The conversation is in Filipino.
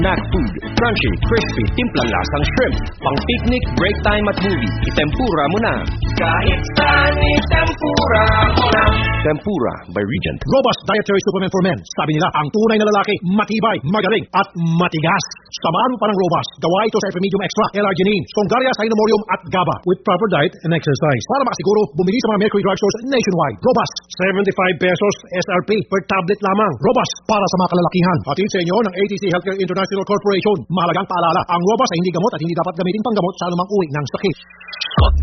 Snack food, crunchy, crispy, timplang lasang shrimp. Pang picnic, break time at movie, itempura mo na. Kahit saan, itempura mo na. Tempura by Regent. Robust Dietary Supplement for Men. Sabi nila, ang tunay na lalaki, matibay, magaling, at matigas. Samahan mo pa ng Robust. Gawa ito sa Epimedium Extra, L-Arginine, Songaria Cynomorium at GABA. With proper diet and exercise. Para makasiguro, bumili sa mga Mercury Drugstores nationwide. Robust, 75 pesos SRP per tablet lamang. Robust, para sa mga kalalakihan. Hatid sa inyo ng ATC Healthcare International Corporation. Mahalagang paalala, ang Robust ay hindi gamot at hindi dapat gamitin panggamot sa anumang uri ng sakit.